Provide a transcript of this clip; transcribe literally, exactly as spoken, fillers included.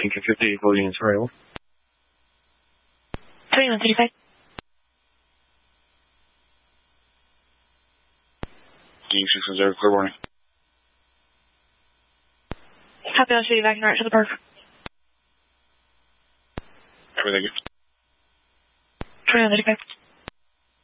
Lincoln fifty, full units available. twenty-one thirty-five. D six zero, clear warning. Copy, I'll show you back in right to the park. Copy, thank you. twenty-one thirty-five.